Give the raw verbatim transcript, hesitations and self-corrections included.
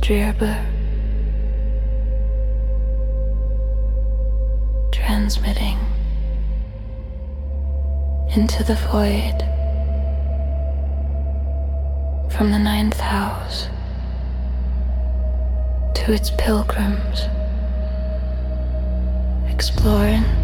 Drearber, transmitting into the void from the ninth house to its pilgrims, exploring